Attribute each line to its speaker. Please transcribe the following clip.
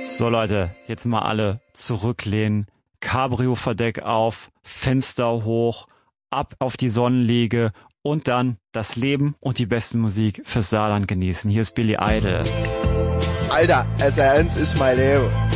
Speaker 1: So Leute, jetzt mal alle zurücklehnen, Cabrio-Verdeck auf, Fenster hoch, ab auf die Sonnenliege und dann das Leben und die besten Musik fürs Saarland genießen. Hier ist Billy Idol.
Speaker 2: Alter, also ernst ist mein Leben.